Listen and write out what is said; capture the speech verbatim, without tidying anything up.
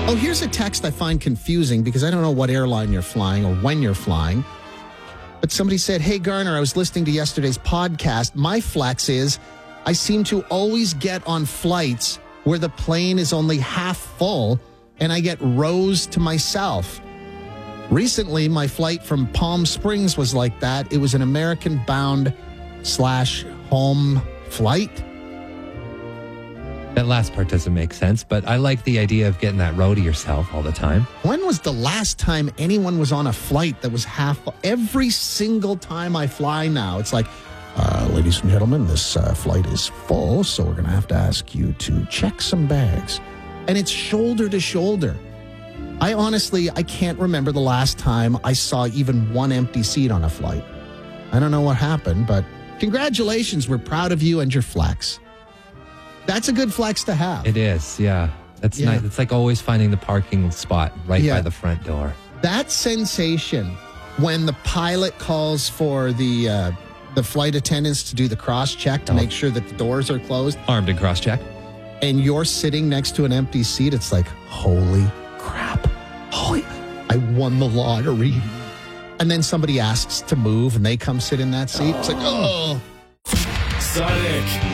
Oh, here's a text I find confusing because I don't know what airline you're flying or when you're flying. But somebody said, hey, Garner, I was listening to yesterday's podcast. My flex is I seem to always get on flights where the plane is only half full and I get rows to myself. Recently, my flight from Palm Springs was like that. It was an American-bound slash home flight. That last part doesn't make sense, but I like the idea of getting that row to yourself all the time. When was the last time anyone was on a flight that was half full? Every single time I fly now, it's like, uh, ladies and gentlemen, this uh, flight is full, so we're going to have to ask you to check some bags. And it's shoulder to shoulder. I honestly, I can't remember the last time I saw even one empty seat on a flight. I don't know what happened, but congratulations. We're proud of you and your flex. That's a good flex to have. It is, yeah. That's Yeah. nice. It's like always finding the parking spot right Yeah. by the front door. That sensation when the pilot calls for the uh, the flight attendants to do the cross check to Oh. make sure that the doors are closed, Armed and cross-check. and you're sitting next to an empty seat, it's like, holy crap. Holy, I won the lottery. And then somebody asks to move and they come sit in that seat. It's like, oh. Sonic